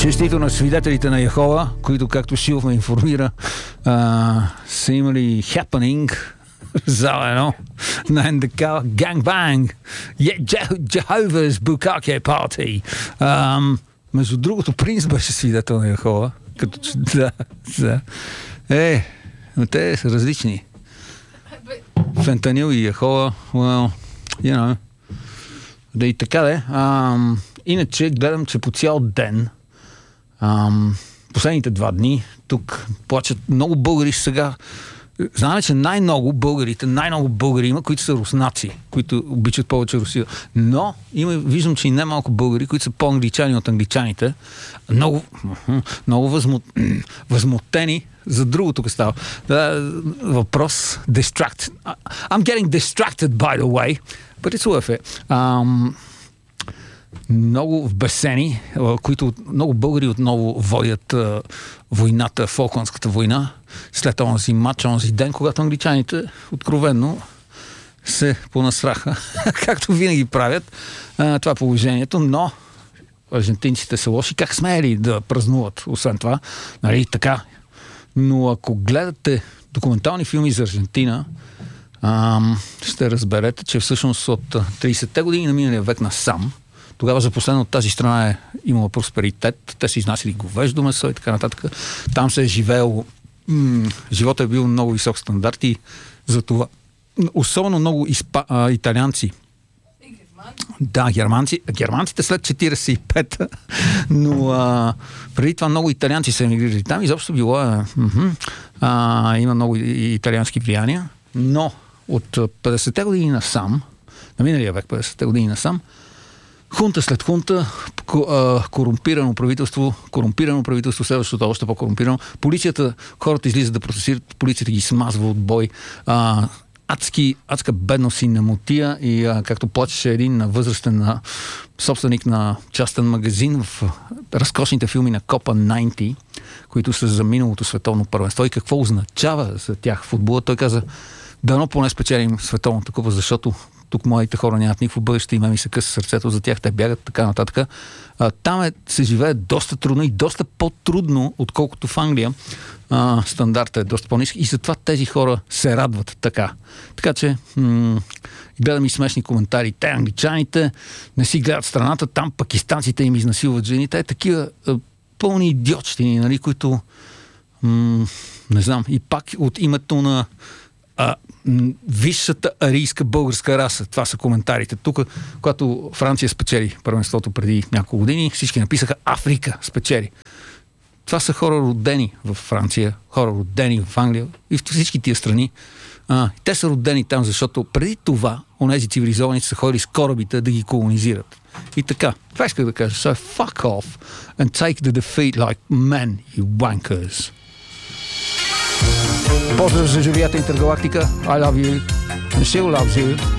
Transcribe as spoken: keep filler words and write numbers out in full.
Честито на свидетелите на Йехова, които, както Шилов ме информира, а, са имали хапенинг в зала едно на НДК Gangbang Jehovah's Bukake Party. А, между другото, принц беше свидетел на Йехова. Като че, да, да. Е, но те са различни. Фентанил и Йехова, well, you know. Да и така де. А, иначе гледам, че по цял ден Ам, последните два дни тук плачат много българи сега. Знаем, че най-много българите, най-много българи има, които са руснаци, които обичат повече Русия. Но има, виждам, че и не малко българи, които са по-англичани от англичаните. Много, много възмут, възмутени за друго тук става. Въпрос distract. I'm getting distracted, by the way. But it's worth it. Um, много вбесени, които много българи отново водят а, войната, Фолкландската война, след онзи матч, онзи ден, когато англичаните откровенно се понасраха, както винаги правят. А, това е положението, но аржентинците са лоши. Как смеели да празнуват, освен това? Нали, така. Но ако гледате документални филми за Аржентина, а, ще разберете, че всъщност от тридесетте години на миналия век насам, тогава за последно от тази страна е имала просперитет. Те са изнасили говеждо месо и така нататък. Там се е живеело. М- живота е бил много висок стандарт и за това особено много изпа, а, италианци. И германци. Да, германци. Германците след четиридесет и пета, но а, преди това много италианци са емигрирали. Там изобщо било е, м-м, а, има много италиански влияния, но от петдесетте години насам, на миналия век петдесетте години насам, хунта след хунта, корумпирано правителство, корумпирано правителство, следващото още по-корумпирано. Полицията, хората излизат да протестират, полицията ги смазва от бой. А, адски, адска бедност и немотия и а, както плачеше един възрастен а, собственик на частен магазин в разкошните филми на Копа деветдесет, които са за миналото световно първенство и какво означава за тях футбола. Той каза, дано поне спечелим световната купа, защото тук младите хора нямат никакво бъдеще и ме ми се къса сърцето за тях, те бягат, така нататък. А, там е, се живее доста трудно и доста по-трудно, отколкото в Англия. А, стандартът е доста по-ниски и затова тези хора се радват така. Така че м- гледам и смешни коментари. Те, англичаните, не си гледат страната, там пакистанците им изнасилват жените. Е такива а, пълни идиотщини, нали, които м- не знам, и пак от името на а, висшата арийска българска раса. Това са коментарите. Тук, когато Франция спечели първенството преди няколко години, всички написаха Африка спечели. Това са хора родени в Франция, хора родени в Англия и в всички тия страни. А, те са родени там, защото преди това онези цивилизовани са ходили с корабите да ги колонизират. И така. Това исках да кажа. So fuck off and take the defeat like men, you wankers. Поздрав за журията Интергалактика. I love you. And she loves you.